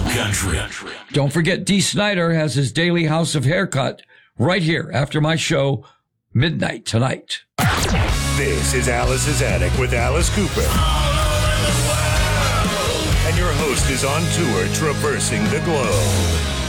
Country. Don't forget, Dee Snider has his daily House of Haircut right here after my show, midnight tonight. This is Alice's Attic with Alice Cooper. And your host is on tour traversing the globe.